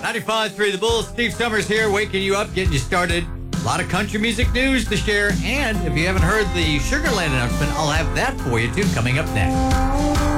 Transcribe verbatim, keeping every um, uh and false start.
ninety-five point three The Bull. Steve Summers here, waking you up, getting you started. A lot of country music news to share. And if you haven't heard the Sugarland announcement, I'll have that for you, too, coming up next.